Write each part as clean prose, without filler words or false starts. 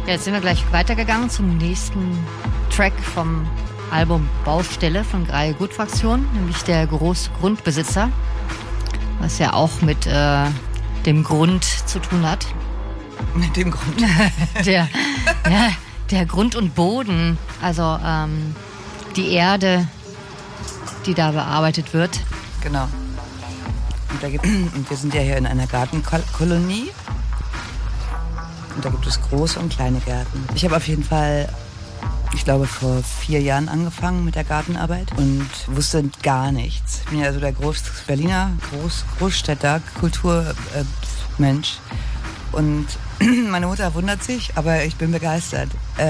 Ja, jetzt sind wir gleich weitergegangen zum nächsten Track vom Album Baustelle von Greie Gutfraktion, nämlich der Großgrundbesitzer, was ja auch mit dem Grund zu tun hat. Mit dem Grund? der Grund und Boden, also die Erde, die da bearbeitet wird. Genau. Und wir sind ja hier in einer Gartenkolonie. Und da gibt es große und kleine Gärten. Ich habe auf jeden Fall, ich glaube, vor 4 Jahren angefangen mit der Gartenarbeit und wusste gar nichts. Ich bin ja so der Berliner Großstädter, Kulturmensch. Und meine Mutter wundert sich, aber ich bin begeistert.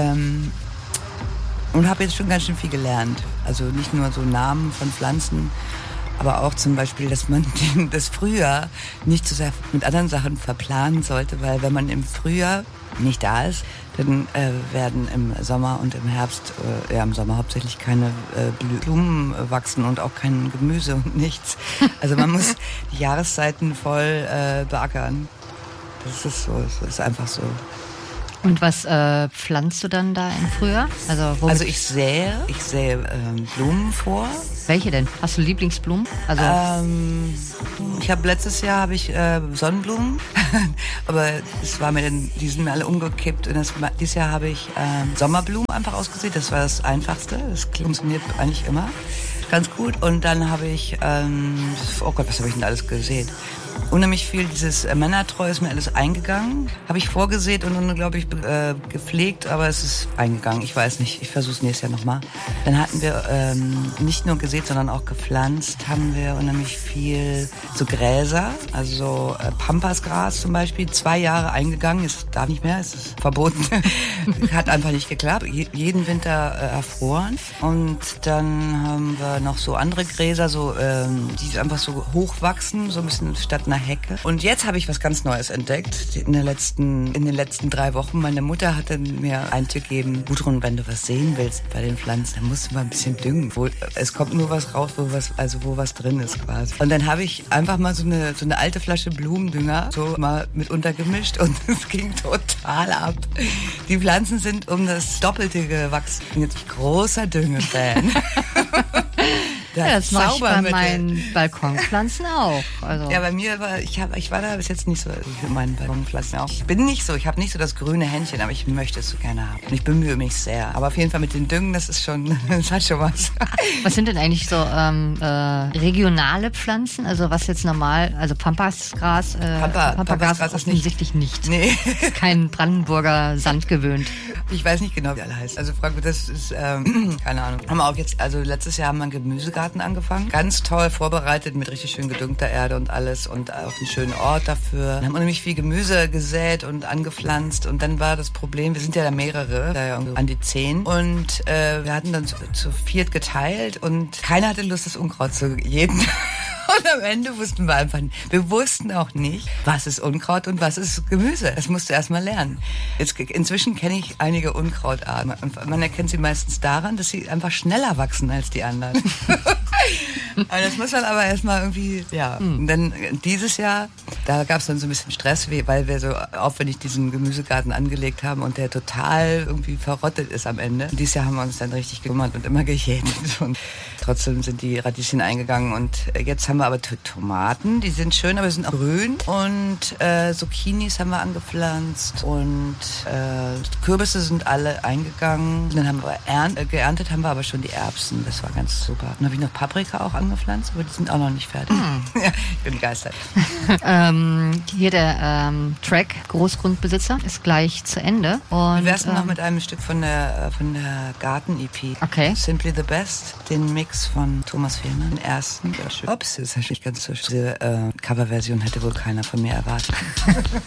Und habe jetzt schon ganz schön viel gelernt. Also nicht nur so Namen von Pflanzen, aber auch zum Beispiel, dass man das Frühjahr nicht zu sehr mit anderen Sachen verplanen sollte, weil wenn man im Frühjahr nicht da ist, dann werden im Sommer und im Herbst, im Sommer hauptsächlich keine Blumen wachsen und auch kein Gemüse und nichts. Also man muss die Jahreszeiten voll beackern. Das ist so, das ist einfach so. Und was pflanzt du dann da im Frühjahr? Also ich sähe Blumen vor. Welche denn? Hast du Lieblingsblumen? Ich habe letztes Jahr Sonnenblumen, aber die sind mir alle umgekippt. Und dieses Jahr habe ich Sommerblumen einfach ausgesät. Das war das Einfachste. Das funktioniert eigentlich immer ganz gut. Und dann habe ich, oh Gott, was habe ich denn alles gesehen? Unheimlich viel, dieses Männertreu ist mir alles eingegangen. Habe ich vorgesät und unglaublich gepflegt, aber es ist eingegangen. Ich weiß nicht, ich versuche es nächstes Jahr nochmal. Dann hatten wir nicht nur gesät, sondern auch gepflanzt, haben wir unheimlich viel so Gräser, also so Pampasgras zum Beispiel, 2 Jahre eingegangen, es darf nicht mehr, es ist verboten. Hat einfach nicht geklappt, jeden Winter erfroren. Und dann haben wir noch so andere Gräser, so, die einfach so hochwachsen, so ein bisschen statt einer Hecke. Und jetzt habe ich was ganz Neues entdeckt in den letzten 3 Wochen. Meine Mutter hatte mir einen Tipp gegeben: Gudrun, wenn du was sehen willst bei den Pflanzen, dann musst du mal ein bisschen düngen. Es kommt nur was raus, wo was drin ist quasi. Und dann habe ich einfach mal so eine alte Flasche Blumendünger so mal mit untergemischt und es ging total ab. Die Pflanzen sind um das Doppelte gewachsen. Ich bin jetzt großer Düngefan. Das mache ich bei meinen Balkonpflanzen auch. Also. Ja, bei mir ich war da bis jetzt nicht so mit meinen Balkonpflanzen auch. Ich bin nicht so, ich habe nicht so das grüne Händchen, aber ich möchte es so gerne haben. Und ich bemühe mich sehr. Aber auf jeden Fall mit den Düngen, das hat schon was. Was sind denn eigentlich so regionale Pflanzen? Also was jetzt normal, also Pampasgras, Pampasgras offensichtlich nicht. Nee. Kein Brandenburger Sand gewöhnt. Ich weiß nicht genau, wie alle heißen. Also Frankfurt, das ist, keine Ahnung. Haben wir auch jetzt, also letztes Jahr haben wir einen Gemüsegarten angefangen. Ganz toll vorbereitet mit richtig schön gedüngter Erde und alles und auch einen schönen Ort dafür. Wir haben unheimlich viel Gemüse gesät und angepflanzt und dann war das Problem, wir sind ja da mehrere, da ja an die 10 und wir hatten dann zu 4 geteilt und keiner hatte Lust, das Unkraut zu jäten. Und am Ende wussten wir einfach nicht. Wir wussten auch nicht, was ist Unkraut und was ist Gemüse. Das musst du erst mal lernen. Inzwischen kenne ich einige Unkrautarten. Man erkennt sie meistens daran, dass sie einfach schneller wachsen als die anderen. Das muss man aber erst mal irgendwie, ja. Und dann dieses Jahr, da gab es dann so ein bisschen Stress, weil wir so aufwendig diesen Gemüsegarten angelegt haben und der total irgendwie verrottet ist am Ende. Und dieses Jahr haben wir uns dann richtig gekümmert und immer gejätet. Und trotzdem sind die Radieschen eingegangen und jetzt haben wir aber Tomaten, die sind schön, aber sind auch grün und Zucchinis haben wir angepflanzt und Kürbisse sind alle eingegangen. Und dann haben wir geerntet haben wir aber schon die Erbsen, das war ganz super. Dann habe ich noch Paprika auch angepflanzt, aber die sind auch noch nicht fertig. Ja, ich bin begeistert. Hier der Track Großgrundbesitzer ist gleich zu Ende. Und wir werden noch mit einem Stück von der Garten-EP. Okay. Simply the Best, den Mix von Thomas Fehlmann, den ersten. Ups, das ist nicht ganz so. Diese Coverversion hätte wohl keiner von mir erwartet.